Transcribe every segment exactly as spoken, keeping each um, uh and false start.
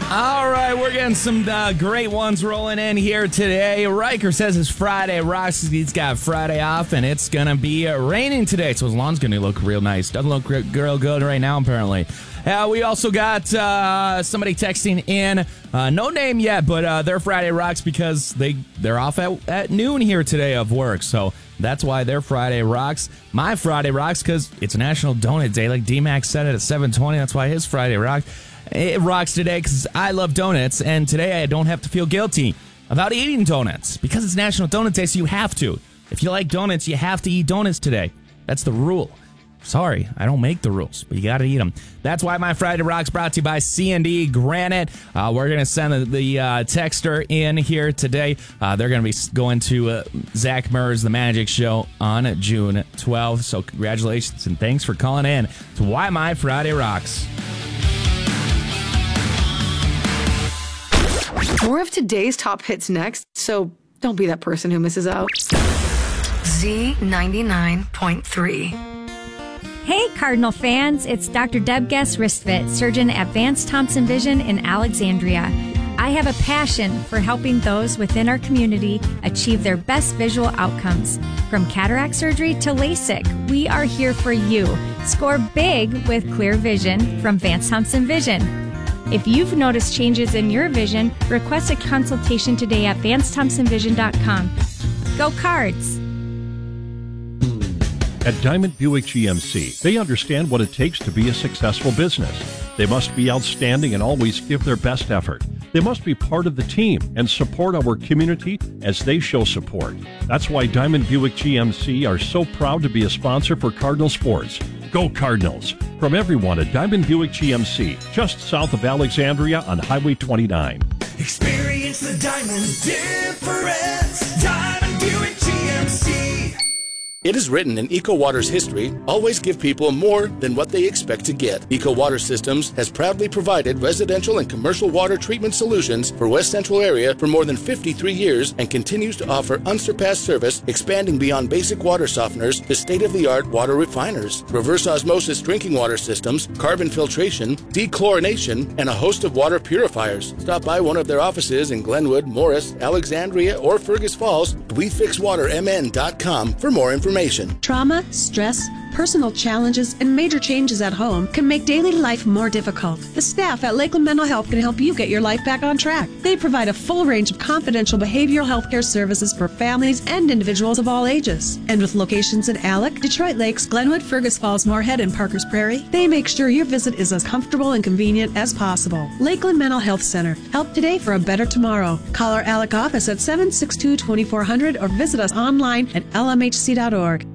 All right, we're getting some uh, great ones rolling in here today. Riker says it's Friday. Ross, he's got Friday off, and it's going to be uh, raining today, so his lawn's going to look real nice. Doesn't look real good right now, apparently. Uh, we also got uh, somebody texting in, uh, no name yet, but uh, their Friday rocks because they, they're off at, at noon here today of work, so that's why their Friday rocks. My Friday rocks because it's National Donut Day, like D-Max said it at seven twenty. That's why his Friday rocks. It rocks today because I love donuts, and today I don't have to feel guilty about eating donuts because it's National Donut Day, so you have to. If you like donuts, you have to eat donuts today. That's the rule. Sorry, I don't make the rules, but you got to eat them. That's why my Friday Rocks brought to you by C and D Granite. Uh, we're going to send the, the uh, texter in here today. Uh, they're going to be going to uh, Zach Murr's The Magic Show on June twelfth. So congratulations and thanks for calling in to Why My Friday Rocks. More of today's top hits next, so don't be that person who misses out. Z ninety-nine point three. Hey, Cardinal fans, it's Doctor Deb Gass-Ristvit, surgeon at Vance Thompson Vision in Alexandria. I have a passion for helping those within our community achieve their best visual outcomes. From cataract surgery to LASIK, we are here for you. Score big with clear vision from Vance Thompson Vision. If you've noticed changes in your vision, request a consultation today at vance thompson vision dot com. Go Cards! At Diamond Buick G M C, they understand what it takes to be a successful business. They must be outstanding and always give their best effort. They must be part of the team and support our community as they show support. That's why Diamond Buick G M C are so proud to be a sponsor for Cardinal Sports. Go Cardinals! From everyone at Diamond Buick G M C, just south of Alexandria on Highway twenty-nine. Experience the Diamond difference. Diamond Buick G M C. It is written in EcoWater's history, always give people more than what they expect to get. EcoWater Systems has proudly provided residential and commercial water treatment solutions for West Central area for more than fifty-three years and continues to offer unsurpassed service, expanding beyond basic water softeners to state-of-the-art water refiners, reverse osmosis drinking water systems, carbon filtration, dechlorination, and a host of water purifiers. Stop by one of their offices in Glenwood, Morris, Alexandria, or Fergus Falls at we fix water m n dot com for more information. Trauma, stress, personal challenges, and major changes at home can make daily life more difficult. The staff at Lakeland Mental Health can help you get your life back on track. They provide a full range of confidential behavioral health care services for families and individuals of all ages. And with locations in Alec, Detroit Lakes, Glenwood, Fergus Falls, Moorhead, and Parkers Prairie, they make sure your visit is as comfortable and convenient as possible. Lakeland Mental Health Center. Help today for a better tomorrow. Call our Alec office at seven six two, two four zero zero or visit us online at l m h c dot org.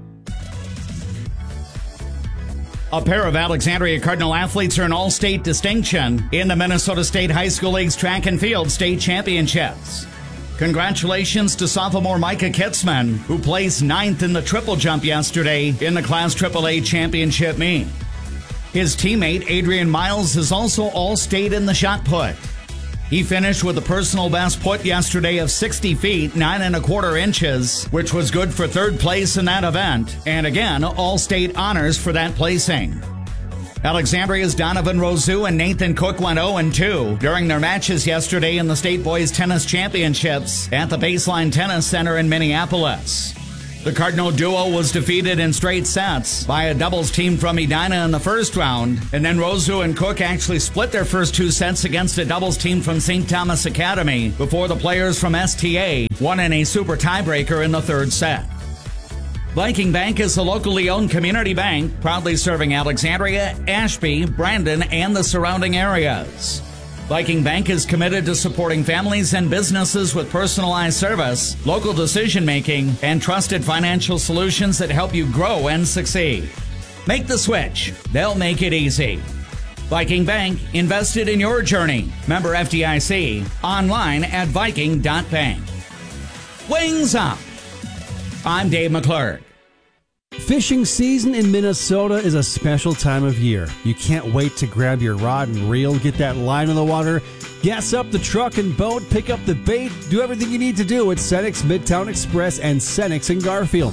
A pair of Alexandria Cardinal athletes earn all-state distinction in the Minnesota State High School League's Track and Field State Championships. Congratulations to sophomore Micah Kitzman, who placed ninth in the triple jump yesterday in the Class triple A championship meet. His teammate Adrian Miles is also all-state in the shot put. He finished with a personal best put yesterday of sixty feet, nine and a quarter inches, which was good for third place in that event. And again, all-state honors for that placing. Alexandria's Donovan Rosu and Nathan Cook went oh and two during their matches yesterday in the State Boys Tennis Championships at the Baseline Tennis Center in Minneapolis. The Cardinal duo was defeated in straight sets by a doubles team from Edina in the first round, and then Rosu and Cook actually split their first two sets against a doubles team from Saint Thomas Academy before the players from S T A won in a super tiebreaker in the third set. Viking Bank is a locally owned community bank, proudly serving Alexandria, Ashby, Brandon, and the surrounding areas. Viking Bank is committed to supporting families and businesses with personalized service, local decision-making, and trusted financial solutions that help you grow and succeed. Make the switch. They'll make it easy. Viking Bank, invested in your journey. Member F D I C. Online at viking dot bank. Wings up. I'm Dave McClurg. Fishing season in Minnesota is a special time of year. You can't wait to grab your rod and reel, get that line in the water, gas up the truck and boat, pick up the bait, do everything you need to do at Cenex Midtown Express and Cenex in Garfield.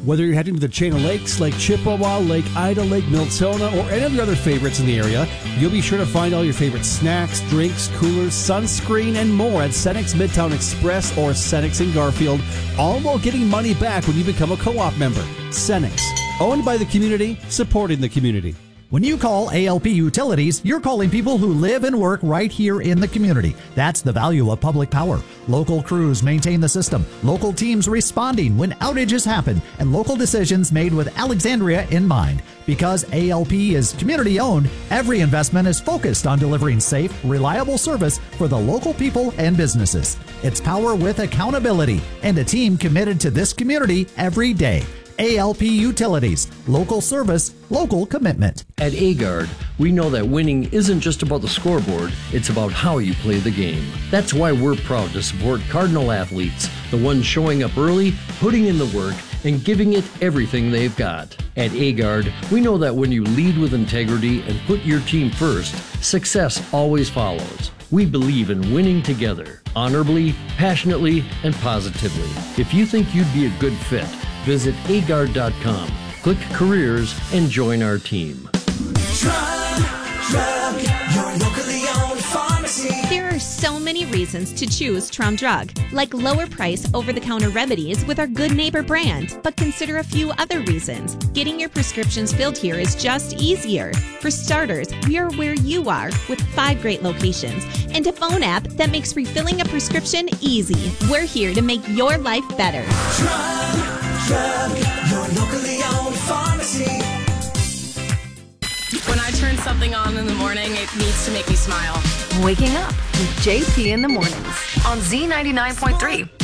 Whether you're heading to the chain of lakes, Lake Chippewa, Lake Ida, Lake Miltona, or any of your other favorites in the area, you'll be sure to find all your favorite snacks, drinks, coolers, sunscreen, and more at Cenex Midtown Express or Cenex in Garfield, all while getting money back when you become a co-op member. Cenex, owned by the community, supporting the community. When you call A L P Utilities, you're calling people who live and work right here in the community. That's the value of public power. Local crews maintain the system, local teams responding when outages happen, and local decisions made with Alexandria in mind. Because A L P is community-owned, every investment is focused on delivering safe, reliable service for the local people and businesses. It's power with accountability and a team committed to this community every day. A L P Utilities, local service, local commitment. At Agard, we know that winning isn't just about the scoreboard, it's about how you play the game. That's why we're proud to support Cardinal athletes, the ones showing up early, putting in the work, and giving it everything they've got. At Agard, we know that when you lead with integrity and put your team first, success always follows. We believe in winning together, honorably, passionately, and positively. If you think you'd be a good fit, visit agard dot com, click careers, and join our team. Drug, drug, your locally owned pharmacy. There are so many reasons to choose Trum Drug, like lower price over-the-counter remedies with our Good Neighbor brand. But consider a few other reasons. Getting your prescriptions filled here is just easier. For starters, we are where you are with five great locations and a phone app that makes refilling a prescription easy. We're here to make your life better. Drug, drug, your locally owned pharmacy. When I turn something on in the morning, it needs to make me smile. Waking up with J P in the mornings on Z ninety-nine point three.